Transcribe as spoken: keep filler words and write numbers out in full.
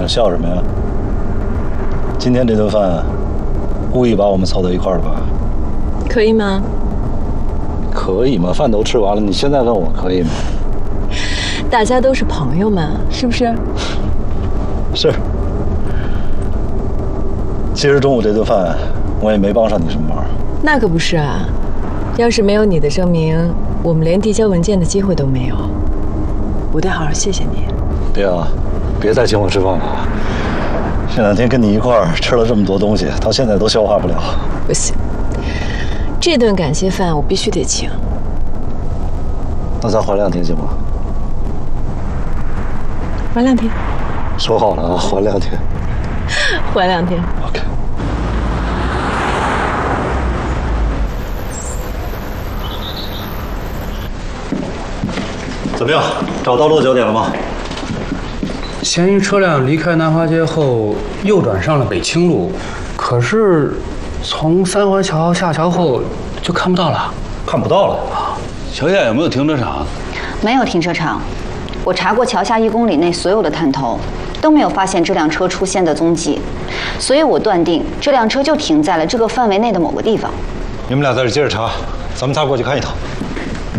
想笑什么呀？今天这顿饭，故意把我们凑到一块儿的吧？ 可以吗？ 可以吗？饭都吃完了，你现在问我可以吗？ 大家都是朋友嘛，是不是？ 是。其实中午这顿饭，我也没帮上你什么忙。 那可不是啊！要是没有你的证明，我们连递交文件的机会都没有。我得好好谢谢你。 别啊，别再请我吃饭了。这两天跟你一块儿吃了这么多东西，到现在都消化不了。 不行，这顿感谢饭我必须得请。 那咱缓两天行吗？ 缓两天。 说好了啊，缓两天。 缓两天。 OK。怎么样？找到落脚点了吗？ 嫌疑车辆离开南华街后，右转上了北清路，可是从三环桥下桥后就看不到了。 看不到了。 桥下有没有停车场？ 没有停车场。我查过桥下一公里内所有的探头，都没有发现这辆车出现的踪迹，所以我断定这辆车就停在了这个范围内的某个地方。 你们俩在这接着查，咱们仨过去看一趟。